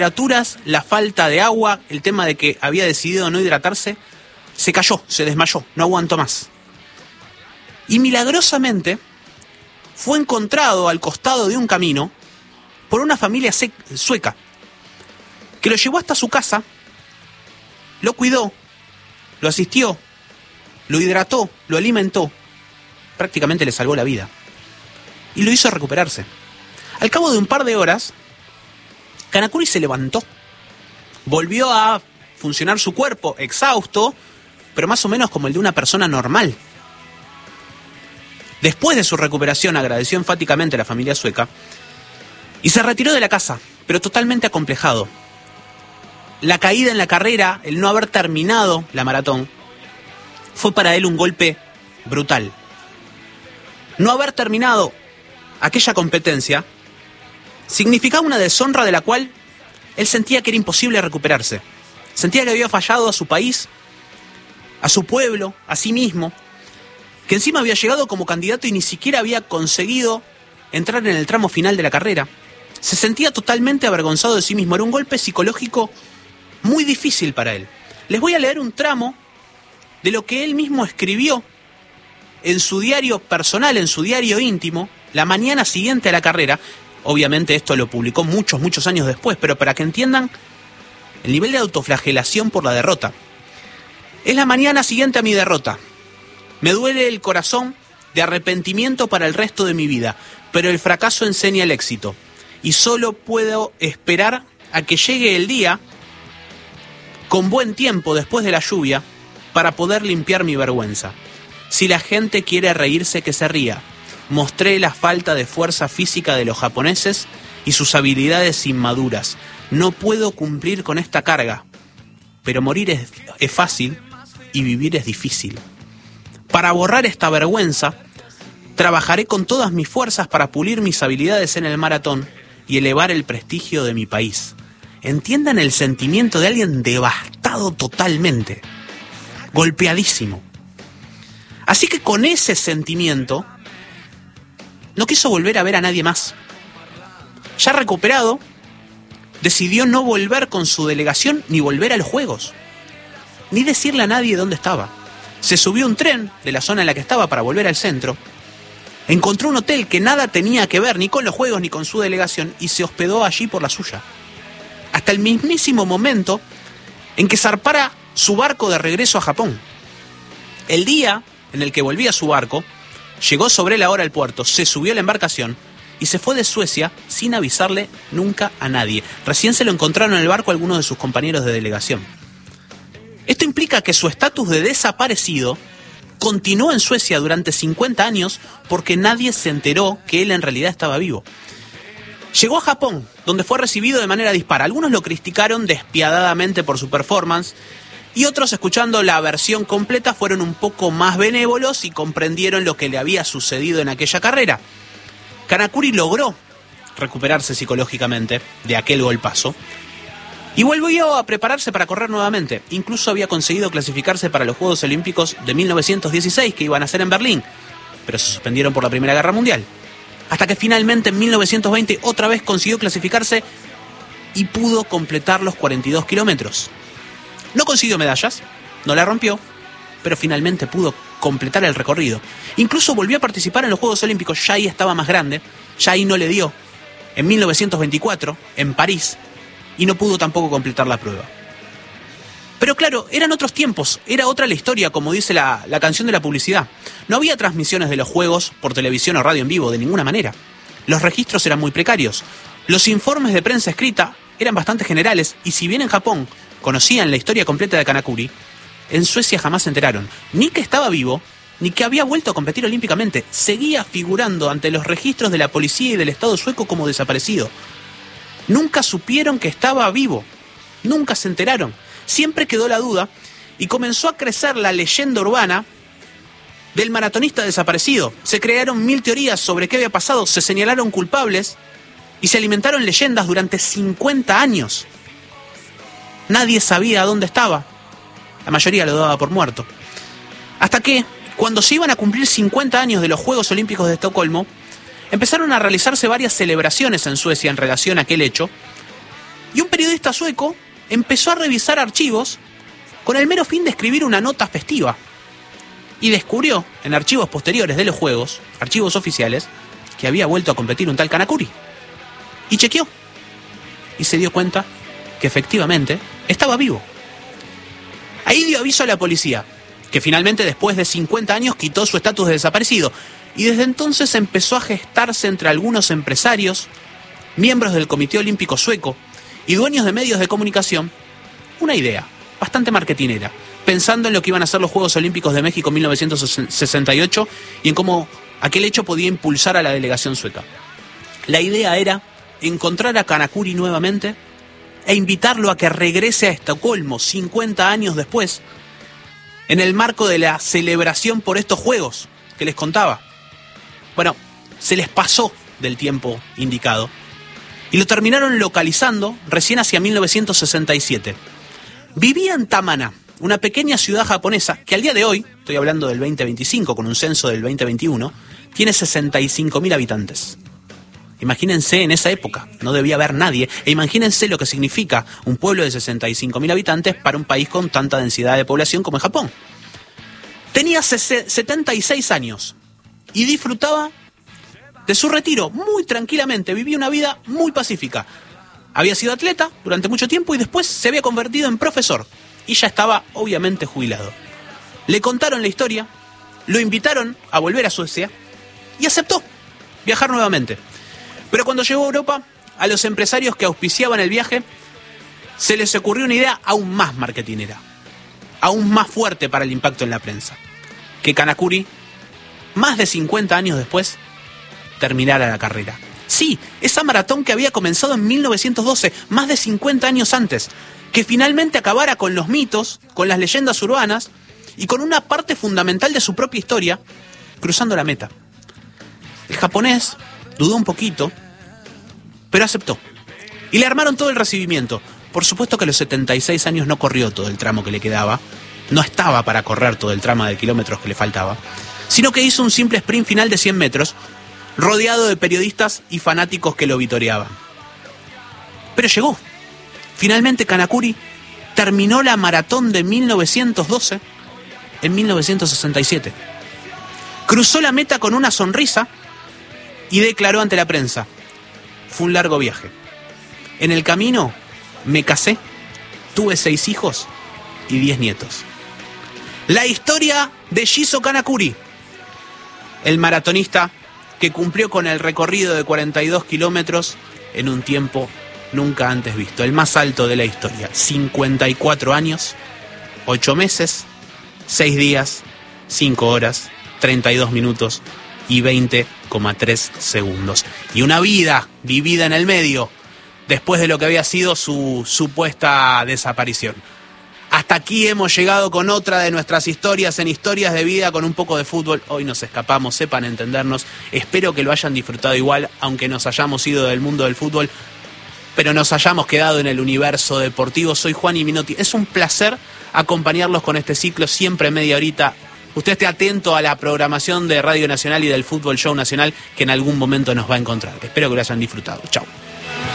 temperaturas, la falta de agua, el tema de que había decidido no hidratarse, se cayó, se desmayó, no aguantó más. Y milagrosamente fue encontrado al costado de un camino por una familia sueca, que lo llevó hasta su casa, lo cuidó, lo asistió, lo hidrató, lo alimentó, prácticamente le salvó la vida. Y lo hizo recuperarse. Al cabo de un par de horas, Kanakuri se levantó. Volvió a funcionar su cuerpo, exhausto, pero más o menos como el de una persona normal. Después de su recuperación, agradeció enfáticamente a la familia sueca y se retiró de la casa, pero totalmente acomplejado. La caída en la carrera, el no haber terminado la maratón, fue para él un golpe brutal. No haber terminado aquella competencia significaba una deshonra de la cual él sentía que era imposible recuperarse. Sentía que había fallado a su país, a su pueblo, a sí mismo, que encima había llegado como candidato y ni siquiera había conseguido entrar en el tramo final de la carrera. Se sentía totalmente avergonzado de sí mismo. Era un golpe psicológico muy difícil para él. Les voy a leer un tramo de lo que él mismo escribió en su diario personal, en su diario íntimo, la mañana siguiente a la carrera. Obviamente esto lo publicó muchos años después, pero para que entiendan el nivel de autoflagelación por la derrota. Es la mañana siguiente a mi derrota. Me duele el corazón de arrepentimiento para el resto de mi vida, pero el fracaso enseña el éxito. Y solo puedo esperar a que llegue el día, con buen tiempo después de la lluvia, para poder limpiar mi vergüenza. Si la gente quiere reírse, que se ría. Mostré la falta de fuerza física de los japoneses y sus habilidades inmaduras. No puedo cumplir con esta carga, pero morir es fácil y vivir es difícil. Para borrar esta vergüenza, trabajaré con todas mis fuerzas para pulir mis habilidades en el maratón y elevar el prestigio de mi país. Entiendan el sentimiento de alguien devastado totalmente, golpeadísimo. Así que con ese sentimiento, no quiso volver a ver a nadie más. Ya recuperado, decidió no volver con su delegación ni volver a los Juegos, ni decirle a nadie dónde estaba. Se subió a un tren de la zona en la que estaba para volver al centro, encontró un hotel que nada tenía que ver ni con los Juegos ni con su delegación y se hospedó allí por la suya. Hasta el mismísimo momento en que zarpara su barco de regreso a Japón. El día en el que volvía su barco, llegó sobre la hora al puerto, se subió a la embarcación y se fue de Suecia sin avisarle nunca a nadie. Recién se lo encontraron en el barco algunos de sus compañeros de delegación. Esto implica que su estatus de desaparecido continuó en Suecia durante 50 años porque nadie se enteró que él en realidad estaba vivo. Llegó a Japón, donde fue recibido de manera dispar. Algunos lo criticaron despiadadamente por su performance y otros, escuchando la versión completa, fueron un poco más benévolos y comprendieron lo que le había sucedido en aquella carrera. Kanakuri logró recuperarse psicológicamente de aquel golpazo y volvió a prepararse para correr nuevamente. Incluso había conseguido clasificarse para los Juegos Olímpicos de 1916 que iban a ser en Berlín, pero se suspendieron por la Primera Guerra Mundial. Hasta que finalmente en 1920 otra vez consiguió clasificarse y pudo completar los 42 kilómetros. No consiguió medallas, no la rompió, pero finalmente pudo completar el recorrido. Incluso volvió a participar en los Juegos Olímpicos, ya ahí estaba más grande, ya ahí no le dio, en 1924, en París, y no pudo tampoco completar la prueba. Pero claro, eran otros tiempos, era otra la historia, como dice la canción de la publicidad. No había transmisiones de los Juegos por televisión o radio en vivo, de ninguna manera. Los registros eran muy precarios. Los informes de prensa escrita eran bastante generales, y si bien en Japón conocían la historia completa de Kanakuri, en Suecia jamás se enteraron ni que estaba vivo, ni que había vuelto a competir olímpicamente. Seguía figurando ante los registros de la policía y del Estado sueco como desaparecido. Nunca supieron que estaba vivo, nunca se enteraron. Siempre quedó la duda y comenzó a crecer la leyenda urbana del maratonista desaparecido. Se crearon 1000 teorías sobre qué había pasado, se señalaron culpables y se alimentaron leyendas durante 50 años. Nadie sabía dónde estaba. La mayoría lo daba por muerto. Hasta que, cuando se iban a cumplir 50 años de los Juegos Olímpicos de Estocolmo, empezaron a realizarse varias celebraciones en Suecia en relación a aquel hecho, Y un periodista sueco empezó a revisar archivos con el mero fin de escribir una nota festiva. Y descubrió, en archivos posteriores de los juegos, archivos oficiales, que había vuelto a competir un tal Kanakuri. Y chequeó. Y se dio cuenta que efectivamente estaba vivo. Ahí dio aviso a la policía, que finalmente después de 50 años quitó su estatus de desaparecido. Y desde entonces empezó a gestarse entre algunos empresarios, miembros del Comité Olímpico Sueco y dueños de medios de comunicación, una idea bastante marketinera, pensando en lo que iban a ser los Juegos Olímpicos de México en 1968 y en cómo aquel hecho podía impulsar a la delegación sueca. La idea era encontrar a Kanakuri nuevamente e invitarlo a que regrese a Estocolmo 50 años después, en el marco de la celebración por estos Juegos que les contaba. Bueno, se les pasó del tiempo indicado y lo terminaron localizando recién hacia 1967. Vivía en Tamana, una pequeña ciudad japonesa que al día de hoy, estoy hablando del 2025 con un censo del 2021, tiene 65.000 habitantes. Imagínense en esa época, no debía haber nadie, e imagínense lo que significa un pueblo de 65.000 habitantes para un país con tanta densidad de población como es Japón. Tenía 76 años y disfrutaba de su retiro muy tranquilamente, vivía una vida muy pacífica. Había sido atleta durante mucho tiempo y después se había convertido en profesor y ya estaba obviamente jubilado. Le contaron la historia, lo invitaron a volver a Suecia y aceptó viajar nuevamente. Pero cuando llegó a Europa, a los empresarios que auspiciaban el viaje se les ocurrió una idea aún más marketinera, aún más fuerte para el impacto en la prensa: que Kanakuri, más de 50 años después, terminara la carrera. Sí, esa maratón que había comenzado en 1912, más de 50 años antes, que finalmente acabara con los mitos, con las leyendas urbanas y con una parte fundamental de su propia historia, cruzando la meta. El japonés dudó un poquito, pero aceptó. Y le armaron todo el recibimiento. Por supuesto que a los 76 años no corrió todo el tramo que le quedaba, no estaba para correr todo el tramo de kilómetros que le faltaba, sino que hizo un simple sprint final de 100 metros, rodeado de periodistas y fanáticos que lo vitoreaban. Pero llegó. Finalmente Kanakuri terminó la maratón de 1912 en 1967. Cruzó la meta con una sonrisa y declaró ante la prensa: fue un largo viaje. En el camino me casé, tuve 6 hijos y 10 nietos. La historia de Shizo Kanakuri, el maratonista que cumplió con el recorrido de 42 kilómetros en un tiempo nunca antes visto, el más alto de la historia: 54 años, 8 meses, 6 días, 5 horas, 32 minutos y 20,3 segundos. Y una vida vivida en el medio, después de lo que había sido su supuesta desaparición. Hasta aquí hemos llegado con otra de nuestras historias en Historias de Vida con un poco de fútbol. Hoy nos escapamos, sepan entendernos. Espero que lo hayan disfrutado igual, aunque nos hayamos ido del mundo del fútbol, pero nos hayamos quedado en el universo deportivo. Soy Juan y Minotti. Es un placer acompañarlos con este ciclo, siempre media horita. Usted esté atento a la programación de Radio Nacional y del Fútbol Show Nacional, que en algún momento nos va a encontrar. Espero que lo hayan disfrutado. Chau.